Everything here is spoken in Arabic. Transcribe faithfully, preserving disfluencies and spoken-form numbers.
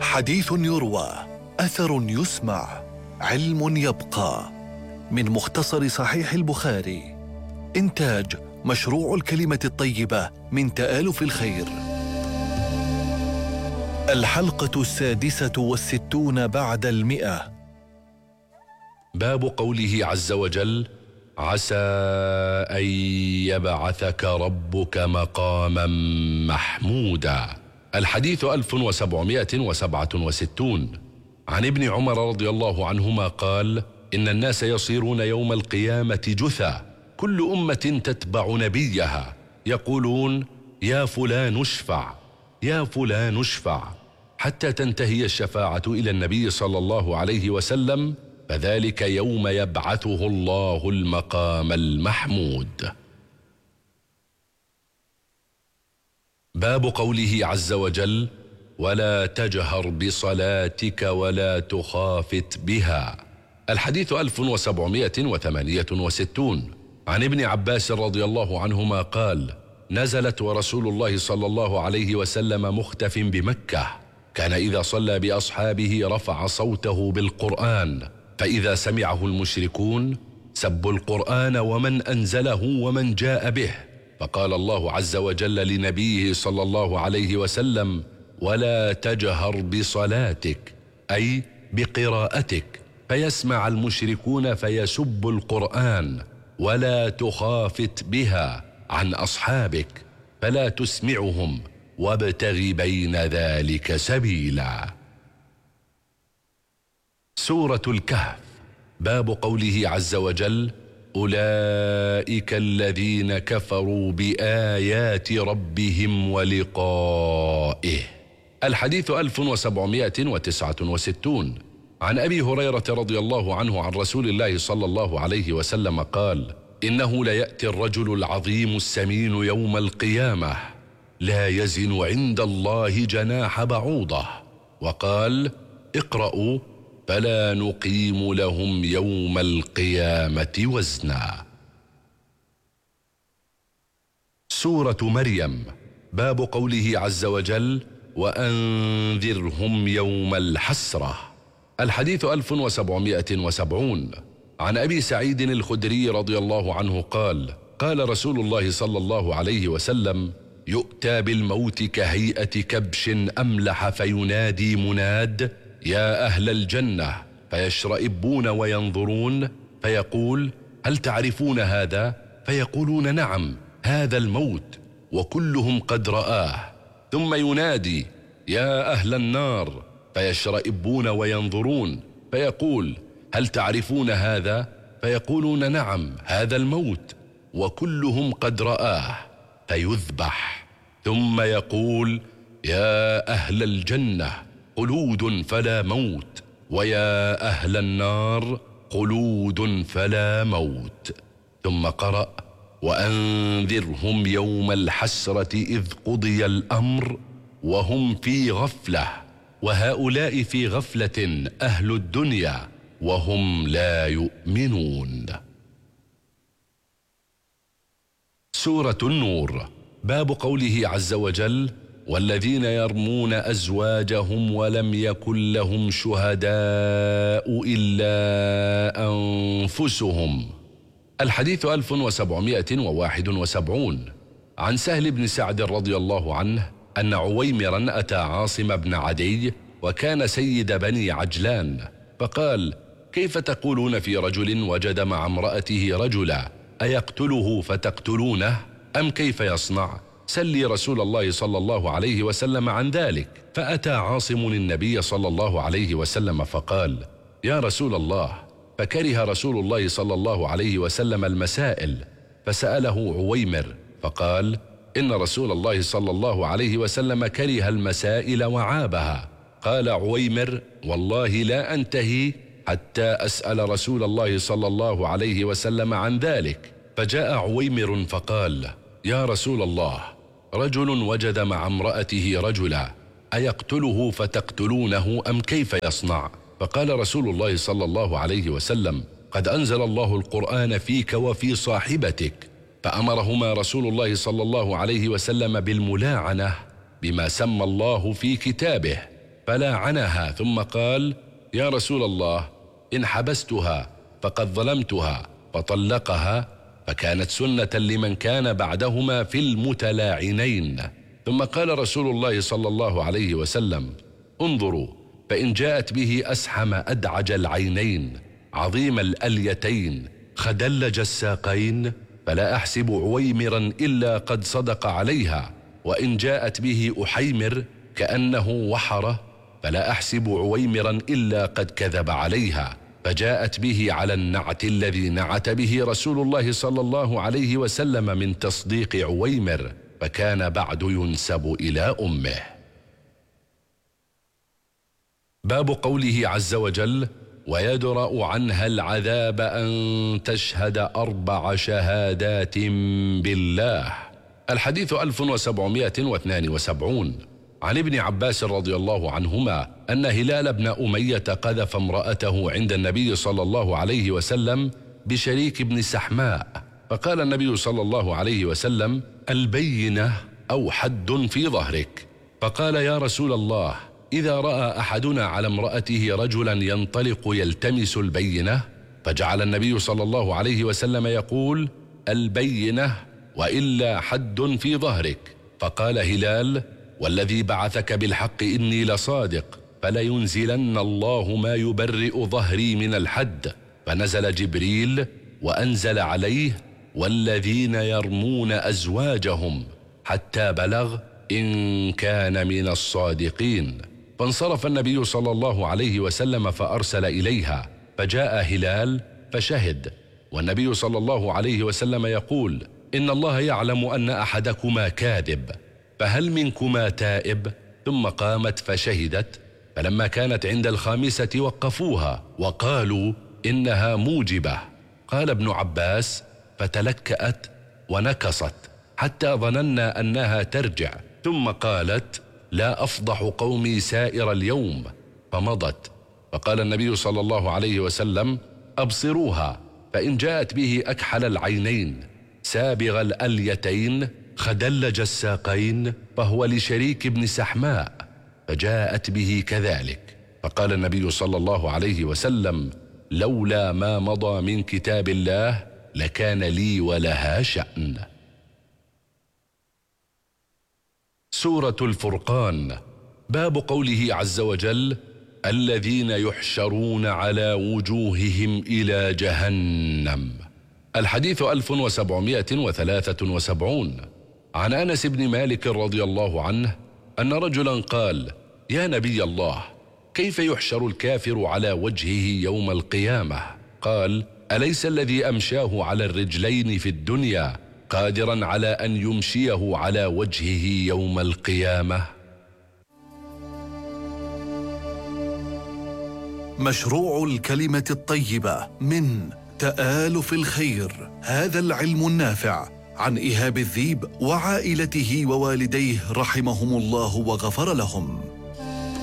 حديث يروى، أثر يسمع، علم يبقى. من مختصر صحيح البخاري. إنتاج مشروع الكلمة الطيبة من تآلف الخير. الحلقة السادسة والستون بعد المئة. باب قوله عز وجل: عسى أن يبعثك ربك مقاما محمودا. الحديث ألف وسبعمائة وسبعة وستون. عن ابن عمر رضي الله عنهما قال: إن الناس يصيرون يوم القيامة جثى، كل أمة تتبع نبيها، يقولون: يا فلان اشفع، يا فلان اشفع، حتى تنتهي الشفاعة إلى النبي صلى الله عليه وسلم، فذلك يوم يبعثه الله المقام المحمود. باب قوله عز وجل: ولا تجهر بصلاتك ولا تخافت بها. الحديث ألف وسبعمائة وثمانية وستون. عن ابن عباس رضي الله عنهما قال: نزلت ورسول الله صلى الله عليه وسلم مختف بمكة، كان إذا صلى بأصحابه رفع صوته بالقرآن، فإذا سمعه المشركون سبوا القرآن ومن أنزله ومن جاء به، فقال الله عز وجل لنبيه صلى الله عليه وسلم: ولا تجهر بصلاتك، أي بقراءتك، فيسمع المشركون فيسب القرآن، ولا تخافت بها عن أصحابك، فلا تسمعهم، وابتغ بين ذلك سبيلا. سورة الكهف. باب قوله عز وجل: أولئك الذين كفروا بآيات ربهم ولقائه. الحديث ألف وسبعمائة وتسعة وستون. عن أبي هريرة رضي الله عنه عن رسول الله صلى الله عليه وسلم قال: إنه ليأتي الرجل العظيم السمين يوم القيامة لا يزن عند الله جناح بعوضة، وقال: اقرأوا فلا نقيم لهم يوم القيامة وزنا. سورة مريم. باب قوله عز وجل: وأنذرهم يوم الحسرة. الحديث ألف وسبعمائة وسبعون. عن أبي سعيد الخدري رضي الله عنه قال: قال رسول الله صلى الله عليه وسلم: يؤتى بالموت كهيئة كبش أملح، فينادي مناد: يا أهل الجنة، فيشرئبون وينظرون، فيقول: هل تعرفون هذا؟ فيقولون: نعم، هذا الموت، وكلهم قد رآه. ثم ينادي: يا أهل النار، فيشرئبون وينظرون، فيقول: هل تعرفون هذا؟ فيقولون: نعم، هذا الموت، وكلهم قد رآه، فيذبح. ثم يقول: يا أهل الجنة، خلود فلا موت، ويا أهل النار، خلود فلا موت. ثم قرأ: وأنذرهم يوم الحسرة إذ قضي الأمر وهم في غفلة، وهؤلاء في غفلة أهل الدنيا وهم لا يؤمنون. سورة النور. باب قوله عز وجل: والذين يرمون أزواجهم ولم يكن لهم شهداء إلا أنفسهم. الحديث ألف وسبعمائة وواحد وسبعون. عن سهل بن سعد رضي الله عنه أن عويمرا أتى عاصم بن عدي، وكان سيد بني عجلان، فقال: كيف تقولون في رجل وجد مع امرأته رجلا، أيقتله فتقتلونه أم كيف يصنع؟ سلي رسول الله صلى الله عليه وسلم عن ذلك. فأتى عاصم النبي صلى الله عليه وسلم فقال: يا رسول الله. فكره رسول الله صلى الله عليه وسلم المسائل، فسأله عويمر فقال: إن رسول الله صلى الله عليه وسلم كره المسائل وعابها. قال عويمر: والله لا أنتهي حتى أسأل رسول الله صلى الله عليه وسلم عن ذلك. فجاء عويمر فقال: يا رسول الله، رجل وجد مع امرأته رجلا، أيقتله فتقتلونه أم كيف يصنع؟ فقال رسول الله صلى الله عليه وسلم: قد أنزل الله القرآن فيك وفي صاحبتك. فأمرهما رسول الله صلى الله عليه وسلم بالملاعنة بما سمى الله في كتابه. فلاعنها ثم قال: يا رسول الله، إن حبستها فقد ظلمتها، فطلقها، فكانت سنة لمن كان بعدهما في المتلاعنين. ثم قال رسول الله صلى الله عليه وسلم: انظروا، فإن جاءت به أسحم أدعج العينين عظيم الأليتين خدلج الساقين فلا أحسب عويمرا إلا قد صدق عليها، وإن جاءت به أحيمر كأنه وحره فلا أحسب عويمرا إلا قد كذب عليها، فجاءت به على النعت الذي نعت به رسول الله صلى الله عليه وسلم من تصديق عويمر، فكان بعد ينسب إلى أمه. باب قوله عز وجل: ويدرأ عنها العذاب أن تشهد أربع شهادات بالله. الحديث ألف وسبعمائة واثنان وسبعون. عن ابن عباس رضي الله عنهما أن هلال بن أمية قذف امرأته عند النبي صلى الله عليه وسلم بشريك بن سحماء، فقال النبي صلى الله عليه وسلم: البينة أو حد في ظهرك. فقال: يا رسول الله، إذا رأى أحدنا على امرأته رجلا ينطلق يلتمس البينة؟ فجعل النبي صلى الله عليه وسلم يقول: البينة وإلا حد في ظهرك. فقال هلال: والذي بعثك بالحق إني لصادق، فلينزلن الله ما يبرئ ظهري من الحد. فنزل جبريل وأنزل عليه: والذين يرمون أزواجهم، حتى بلغ: إن كان من الصادقين. فانصرف النبي صلى الله عليه وسلم فأرسل إليها، فجاء هلال فشهد، والنبي صلى الله عليه وسلم يقول: إن الله يعلم أن أحدكما كاذب، فهل منكما تائب؟ ثم قامت فشهدت، فلما كانت عند الخامسة وقفوها وقالوا: إنها موجبة. قال ابن عباس: فتلكأت ونكصت حتى ظننا أنها ترجع، ثم قالت: لا أفضح قومي سائر اليوم، فمضت. فقال النبي صلى الله عليه وسلم: أبصروها، فإن جاءت به أكحل العينين سابغ الأليتين خدلج الساقين فهو لشريك بن سحماء، فجاءت به كذلك. فقال النبي صلى الله عليه وسلم: لولا ما مضى من كتاب الله لكان لي ولها شأن. سورة الفرقان. باب قوله عز وجل: الذين يحشرون على وجوههم إلى جهنم. الحديث ألف وسبعمائة وثلاثة وسبعون. عن أنس بن مالك رضي الله عنه أن رجلا قال: يا نبي الله، كيف يحشر الكافر على وجهه يوم القيامة؟ قال: أليس الذي أمشاه على الرجلين في الدنيا قادرا على أن يمشيه على وجهه يوم القيامة؟ مشروع الكلمة الطيبة من تآلف الخير، هذا العلم النافع، عن إيهاب الذيب وعائلته ووالديه رحمهم الله وغفر لهم.